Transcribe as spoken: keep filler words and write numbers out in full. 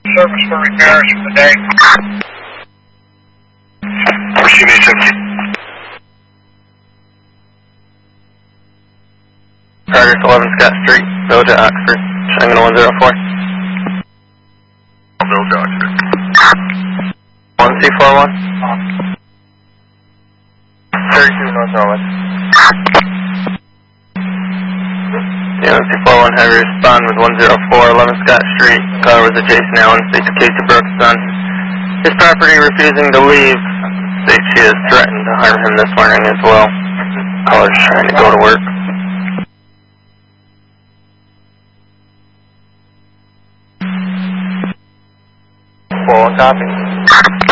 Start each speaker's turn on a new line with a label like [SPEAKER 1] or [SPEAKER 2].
[SPEAKER 1] Service for repairs for the day. Receive eight fifty.
[SPEAKER 2] Progress eleven Scott Street, Village at Oxford, China one zero four.
[SPEAKER 1] Village at Oxford.
[SPEAKER 2] one C four one. thirty-two North Norwest. Yeah, one C four one, have you respond with one zero four, eleven Scott Street. Caller was a Jason Allen, states Casey Brooks' son. His property refusing to leave. States she has threatened to harm him this morning as well. Caller's trying to go to work. Full copy.